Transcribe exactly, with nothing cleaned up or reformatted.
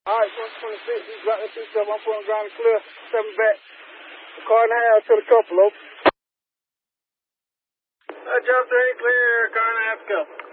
All right, one twenty-six, he dropped that two seven. I'm putting ground and clear. Seven back. The car and a half to the couple, over. Uh, Job three, clear, car and a half, go.